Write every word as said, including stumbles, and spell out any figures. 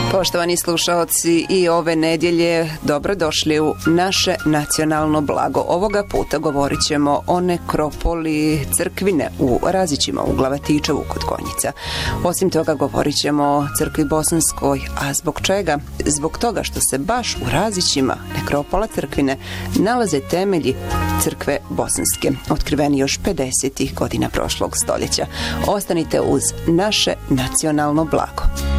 Poštovani slušaoci, i ove nedjelje dobrodošli u naše nacionalno blago. Ovoga puta govorit ćemo o nekropoli crkvine u Razićima u Glavatičevu kod Konjica. Osim toga govorit ćemo o crkvi bosanskoj, a zbog čega? Zbog toga što se baš u Razićima nekropola crkvine nalaze temelji crkve bosanske, otkriveni još pedesetih godina prošlog stoljeća. Ostanite uz naše nacionalno blago.